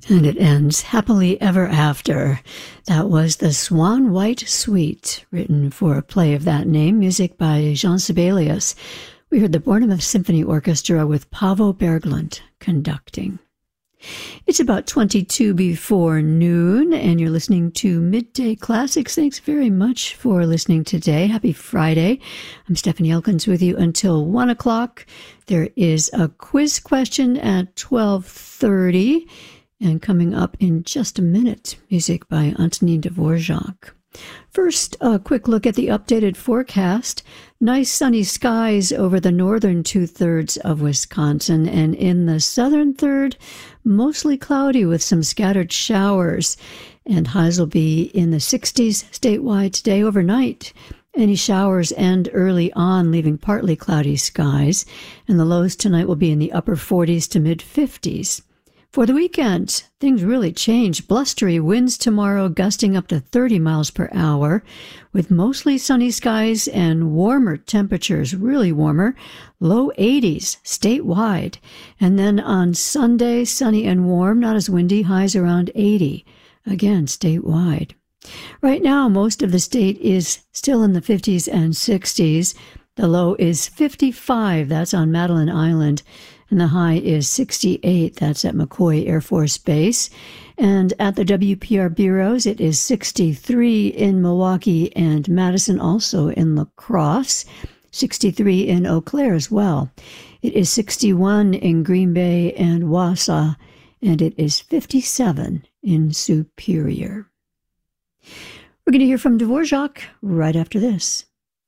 And it ends happily ever after. That was the Swan White Suite, written for a play of that name, music by Jean Sibelius. We heard the Bournemouth Symphony Orchestra with Paavo Berglund conducting. It's about 22 before noon, and you're listening to Midday Classics. Thanks very much for listening today. Happy Friday. I'm Stephanie Elkins with you until 1 o'clock. There is a quiz question at 12:30. And coming up in just a minute, music by Antonin Dvorak. First, a quick look at the updated forecast. Nice sunny skies over the northern two-thirds of Wisconsin, and in the southern third, mostly cloudy with some scattered showers. And highs will be in the 60s statewide today overnight. Any showers end early on, leaving partly cloudy skies, and the lows tonight will be in the upper 40s to mid-50s. For the weekend, things really change. Blustery winds tomorrow, gusting up to 30 miles per hour, with mostly sunny skies and warmer temperatures, really warmer, low 80s statewide. And then on Sunday, sunny and warm, not as windy, highs around 80, again statewide. Right now, most of the state is still in the 50s and 60s. The low is 55, that's on Madeline Island. And the high is 68. That's at McCoy Air Force Base. And at the WPR bureaus, it is 63 in Milwaukee and Madison, also in La Crosse. 63 in Eau Claire as well. It is 61 in Green Bay and Wausau. And it is 57 in Superior. We're going to hear from Dvorak right after this.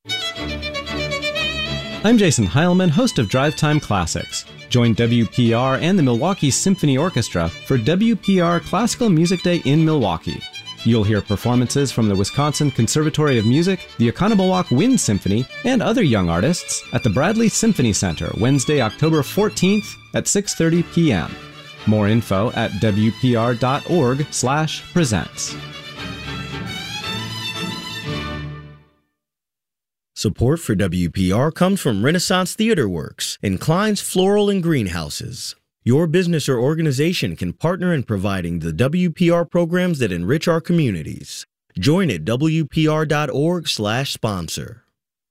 I'm Jason Heilman, host of Drive Time Classics. Join WPR and the Milwaukee Symphony Orchestra for WPR Classical Music Day in Milwaukee. You'll hear performances from the Wisconsin Conservatory of Music, the Oconomowoc Wind Symphony, and other young artists at the Bradley Symphony Center Wednesday, October 14th at 6:30 p.m. More info at wpr.org/presents. Support for WPR comes from Renaissance Theater Works and Klein's Floral and Greenhouses. Your business or organization can partner in providing the WPR programs that enrich our communities. Join at wpr.org/sponsor.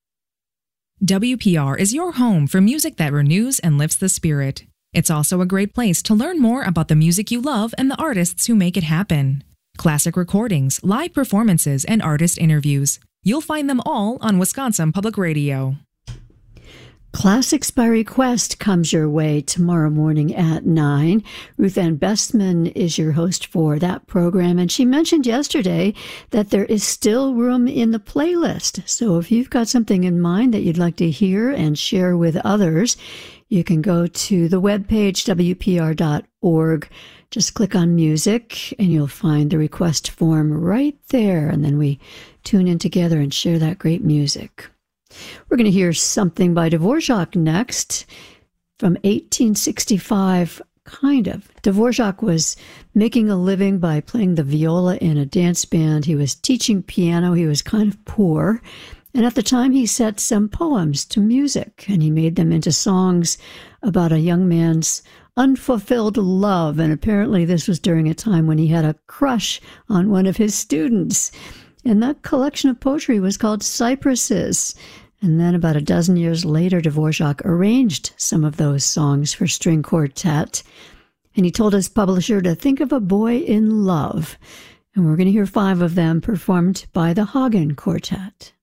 WPR is your home for music that renews and lifts the spirit. It's also a great place to learn more about the music you love and the artists who make it happen. Classic recordings, live performances, and artist interviews. You'll find them all on Wisconsin Public Radio. Classics by Request comes your way tomorrow morning at 9. Ruth Ann Bestman is your host for that program, and she mentioned yesterday that there is still room in the playlist. So if you've got something in mind that you'd like to hear and share with others, you can go to the webpage, wpr.org. Just click on music, and you'll find the request form right there, and then we tune in together and share that great music. We're going to hear something by Dvorak next from 1865, kind of. Dvorak was making a living by playing the viola in a dance band. He was teaching piano. He was kind of poor. And at the time, he set some poems to music, and he made them into songs about a young man's unfulfilled love. And apparently this was during a time when he had a crush on one of his students. And that collection of poetry was called Cypresses. And then about a dozen years later, Dvorak arranged some of those songs for string quartet. And he told his publisher to think of a boy in love. And we're going to hear 5 of them performed by the Hagen Quartet.